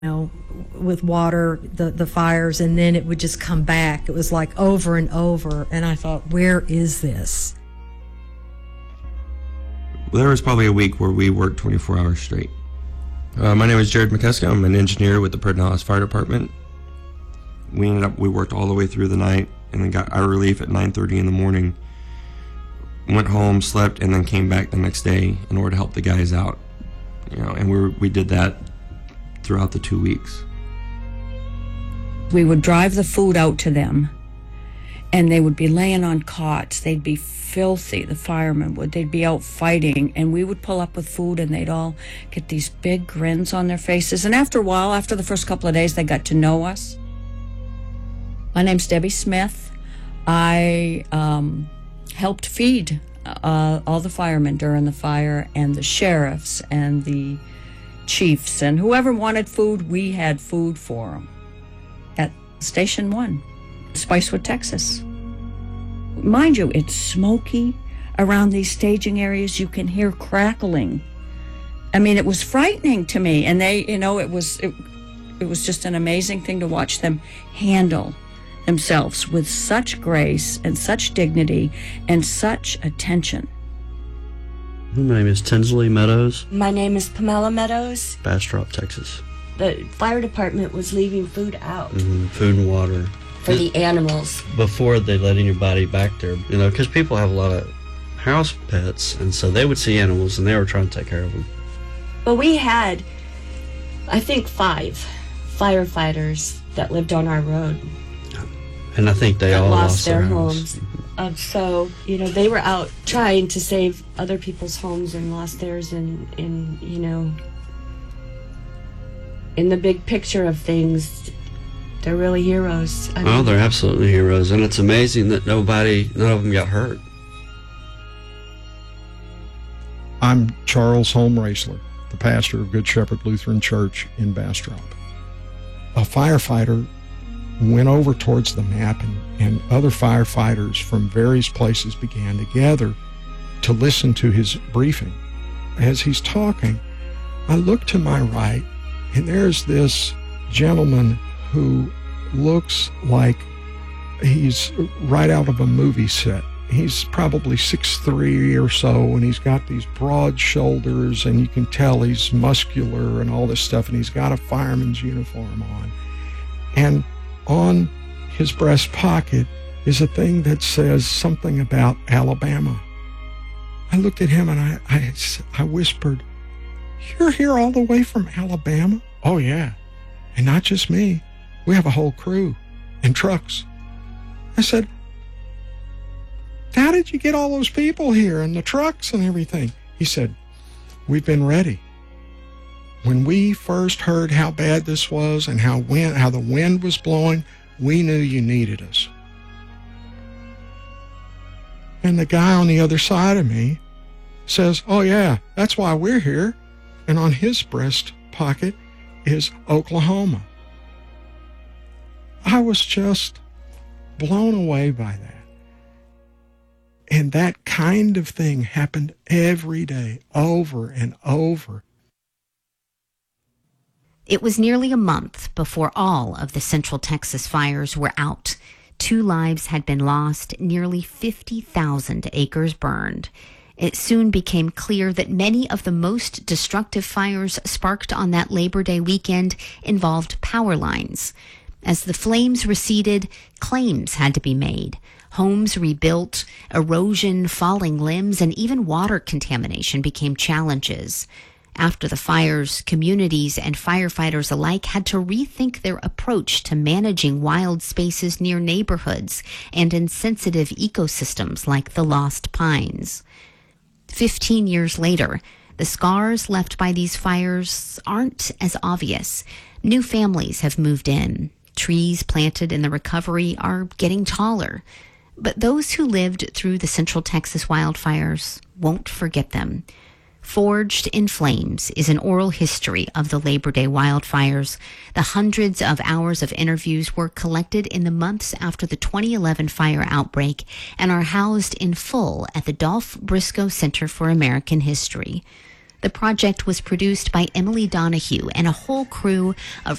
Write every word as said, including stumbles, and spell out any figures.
know, with water, the, the fires, and then it would just come back. It was like over and over. And I thought, where is this? Well, there was probably a week where we worked twenty-four hours straight. Uh, my name is Jared McKeska. I'm an engineer with the Pedernales Fire Department. We ended up, we worked all the way through the night and then got our relief at nine thirty in the morning. Went home, slept, and then came back the next day in order to help the guys out. You know, and we were, we did that throughout the two weeks. We would drive the food out to them, and they would be laying on cots. They'd be filthy, the firemen would. They'd be out fighting, and we would pull up with food, and they'd all get these big grins on their faces. And after a while, after the first couple of days, they got to know us. My name's Debbie Smith. I um, helped feed uh, all the firemen during the fire, and the sheriffs, and the chiefs, and whoever wanted food, we had food for them at Station One, Spicewood, Texas. Mind you, it's smoky around these staging areas. You can hear crackling. I mean, it was frightening to me, and they, you know, it was it, it was just an amazing thing to watch them handle themselves with such grace and such dignity and such attention. My name is Tinsley Meadows. My name is Pamela Meadows. Bastrop, Texas. The fire department was leaving food out Mm-hmm. Food and water. for the animals. Before they let anybody back there, you know, because people have a lot of house pets, and so they would see animals and they were trying to take care of them. But we had, I think, five firefighters that lived on our road And I think they that all lost their house. homes. Um, so, you know, they were out trying to save other people's homes and lost theirs, and, and you know, in the big picture of things, they're really heroes. I Oh, mean, they're absolutely heroes, and it's amazing that nobody, none of them got hurt. I'm Charles Holm Raisler, the pastor of Good Shepherd Lutheran Church in Bastrop. A firefighter went over towards the map, and, and other firefighters from various places began to gather to listen to his briefing. As he's talking, I look to my right, and there's this gentleman who looks like he's right out of a movie set. He's probably six three or so, and he's got these broad shoulders, and you can tell he's muscular and all this stuff, and he's got a fireman's uniform on. And on his breast pocket is a thing that says something about Alabama. I looked at him and I, I, I whispered, "You're here all the way from Alabama?" "Oh, yeah. And not just me. We have a whole crew and trucks." I said, "How did you get all those people here and the trucks and everything?" He said, "We've been ready. When we first heard how bad this was and how wind, how the wind was blowing, we knew you needed us." And the guy on the other side of me says, "Oh yeah, that's why we're here." And on his breast pocket is Oklahoma. I was just blown away by that. And that kind of thing happened every day, over and over. It was nearly a month before all of the Central Texas fires were out. Two lives had been lost, nearly fifty thousand acres burned. It soon became clear that many of the most destructive fires sparked on that Labor Day weekend involved power lines. As the flames receded, claims had to be made. Homes rebuilt, erosion, falling limbs, and even water contamination became challenges. After the fires, communities and firefighters alike had to rethink their approach to managing wild spaces near neighborhoods and in sensitive ecosystems like the Lost Pines. Fifteen years later, the scars left by these fires aren't as obvious. New families have moved in. Trees planted in the recovery are getting taller. But those who lived through the Central Texas wildfires won't forget them. Forged in Flames is an oral history of the Labor Day wildfires. The hundreds of hours of interviews were collected in the months after the twenty eleven fire outbreak and are housed in full at the Dolph Briscoe Center for American History. The project was produced by Emily Donahue and a whole crew of